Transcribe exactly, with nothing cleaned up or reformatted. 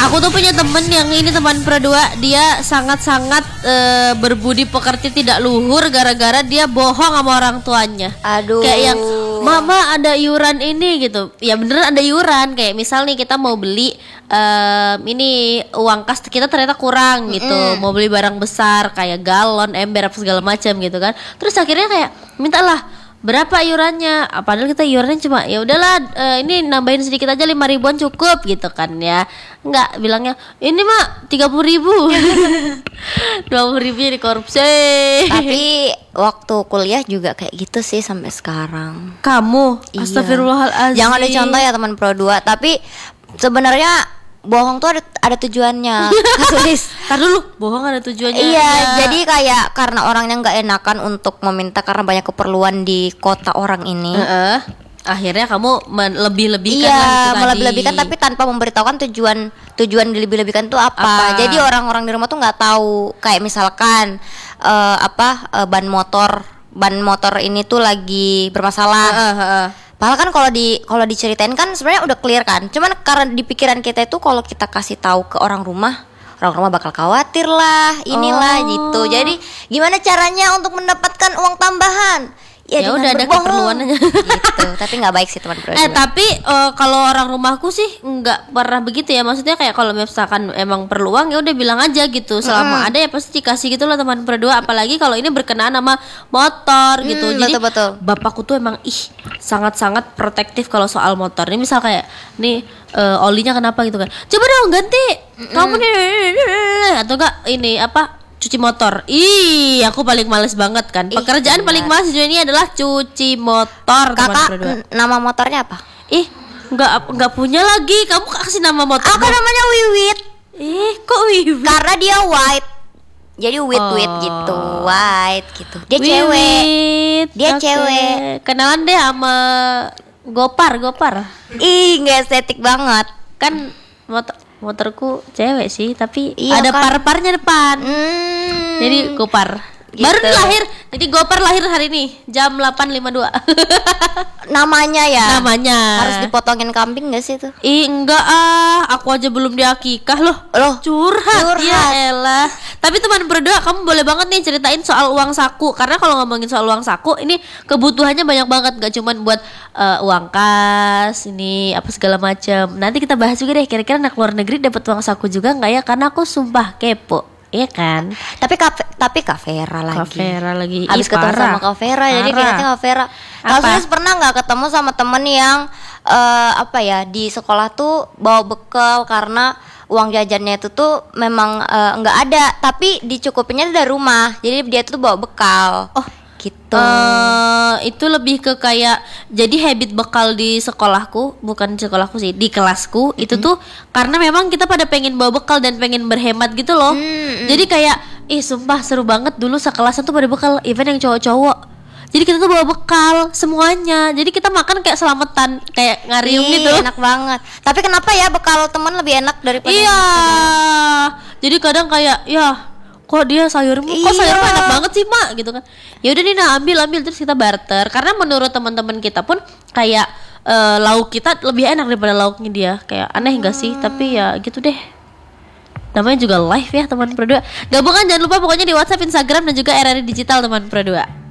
Aku tuh punya temen yang ini teman berdua, dia sangat-sangat uh, berbudi pekerti tidak luhur gara-gara dia bohong sama orang tuanya. Aduh. Kayak yang mama ada iuran ini gitu. Ya beneran ada iuran. Kayak misal nih kita mau beli um, ini uang kas kita ternyata kurang gitu. Mm-hmm. Mau beli barang besar kayak galon, ember apa segala macam gitu kan. Terus akhirnya kayak mintalah berapa iurannya? Padahal kita iurannya cuma ya udahlah uh, ini nambahin sedikit aja lima ribuan cukup gitu kan ya. Enggak, bilangnya ini mah tiga puluh ribu. dua puluh ribunya dikorupsi. Tapi waktu kuliah juga kayak gitu sih sampai sekarang. Kamu? Iya. Astagfirullahaladzim. Jangan dicontoh ya teman Pro dua. Tapi sebenarnya bohong tuh ada ada tujuannya. Tulis. Tar dulu, bohong ada tujuannya. Iya, ya. Jadi kayak karena orangnya nggak enakan untuk meminta karena banyak keperluan di kota orang ini. Uh-uh. Akhirnya kamu lebih-lebihkan. Iya, melebih-lebihkan tapi tanpa memberitahukan tujuan tujuan dilebih-lebihkan itu apa. apa. Jadi orang-orang di rumah tuh nggak tahu. Kayak misalkan uh, apa uh, ban motor ban motor ini tuh lagi bermasalah. Uh-uh. Padahal kan kalau di kalau diceritain kan sebenarnya udah clear kan. Cuman karena di pikiran kita itu kalau kita kasih tahu ke orang rumah, orang rumah bakal khawatir lah, inilah oh. gitu. Jadi gimana caranya untuk mendapatkan uang tambahan? Ya, ya udah ada keperluan aja gitu. Tapi nggak baik sih teman bro. Eh tapi uh, kalau orang rumahku sih nggak pernah begitu ya. Maksudnya kayak kalau misalkan emang perlu uang ya udah bilang aja gitu. Selama mm. ada ya pasti dikasih gitu lah teman berdua. Apalagi kalau ini berkenaan sama motor gitu. mm, Jadi betul, betul. bapakku tuh emang ih sangat-sangat protektif kalau soal motor. Ini misal kayak nih uh, olinya kenapa gitu kan, coba dong ganti. mm. Kamu nih atau enggak ini apa cuci motor. Ih, aku paling males banget kan. Pekerjaan Ih, paling males di dunia adalah cuci motor. Kakak, n- nama motornya apa? Ih, nggak nggak punya lagi. Kamu kasih nama motor. Aku namanya Wiwit. Ih, kok Wiwit? Karena dia white. Jadi wit oh. wit gitu, white gitu. Dia Wiwit. cewek. Dia okay. cewek. Kenalan deh sama Gopar, Gopar. Ih, nggak estetik banget. Kan motor motorku cewek sih, tapi iya, ada kan? par-parnya depan. Hmm. Jadi Gopar. Gitu. Baru lahir. Jadi Gopar lahir hari ini jam delapan lima puluh dua. Namanya ya. Namanya. Harus dipotongin kambing enggak sih itu? Ih, enggak ah. Aku aja belum diakikah loh. Loh, curhat, curhat. Ya elah. Tapi teman berdua kamu boleh banget nih ceritain soal uang saku. Karena kalau ngomongin soal uang saku, ini kebutuhannya banyak banget, gak cuman buat uh, uang kas, ini apa segala macam. Nanti kita bahas juga deh kira-kira anak luar negeri dapat uang saku juga enggak ya? Karena aku sumpah kepo. Iya kan. Tapi Kak tapi Kak Vera lagi. Kak Vera lagi. Habis ketemu sama Kak Vera, jadi kayaknya Kak Vera. Kak pernah nggak ketemu sama temen yang uh, apa ya di sekolah tuh bawa bekal karena uang jajannya itu tuh memang nggak uh, ada, tapi dicukupinnya dari rumah. Jadi dia tuh bawa bekal. Oh. Gitu. Uh, itu lebih ke kayak jadi habit bekal di sekolahku, bukan di sekolahku sih, di kelasku. Mm-hmm. Itu tuh karena memang kita pada pengen bawa bekal dan pengen berhemat gitu loh. Mm-hmm. Jadi kayak ih sumpah seru banget dulu sekelasan tuh pada bekal, even yang cowok-cowok. Jadi kita tuh bawa bekal semuanya. Jadi kita makan kayak selamatan, kayak ngarium Ih, gitu. Enak banget. Tapi kenapa ya bekal teman lebih enak daripada iya. Jadi kadang kayak ya kok dia sayurmu, kok sayurmu enak banget sih mak gitu kan. Ya udah nih nah ambil ambil terus kita barter. Karena menurut teman-teman kita pun kayak uh, lauk kita lebih enak daripada lauknya dia. Kayak aneh gak sih? Tapi ya gitu deh. Namanya juga live ya teman berdua. Gabungan jangan lupa pokoknya di WhatsApp, Instagram dan juga R R I Digital teman berdua.